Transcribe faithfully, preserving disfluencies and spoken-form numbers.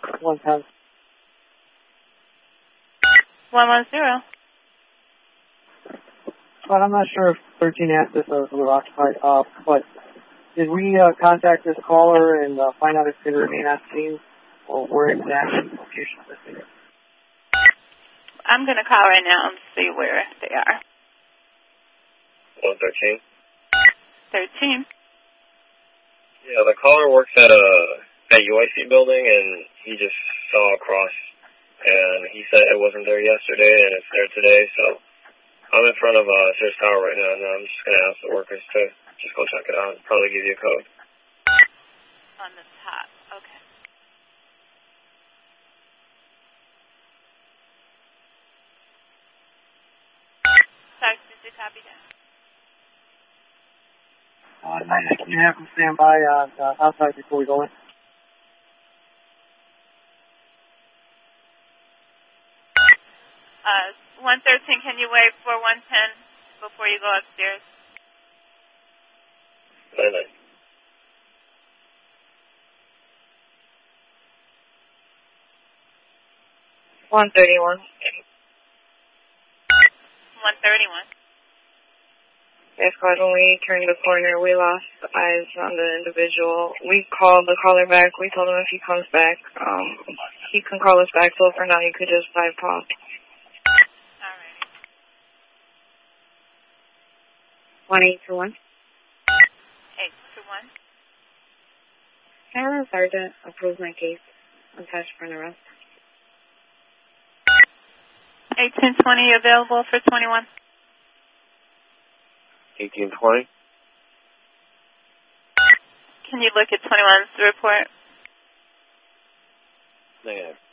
one ten. one one zero. But I'm not sure if thirteen asked this or if we were occupied, uh, but did we uh, contact this caller and uh, find out if they remain at the scene or where exactly location this is? I'm going to call right now and see where they are. one thirteen. thirteen. Yeah, the caller works at a at U I C building, and he just saw a cross, and he said it wasn't there yesterday, and it's there today, so I'm in front of uh, Sears Tower right now, and I'm just going to ask the workers to just go check it out and probably give you a code. On the top, okay. Sorry, did you copy that? Uh, can you have them stand by uh, uh, outside before we go in? Uh, one thirteen, can you wait for one ten before you go upstairs? nine nine. one thirty-one. one thirty-one. Yes, God, when we turned the corner, we lost eyes on the individual. We called the caller back. We told him if he comes back, um, he can call us back. So for now, you could just live call. All right. one eight two one. eight two one. Can I have a sergeant approve my case? I'm attached for an arrest. eighteen twenty available for twenty-one. eighteen twenty. Can you look at twenty-one's report? Negative.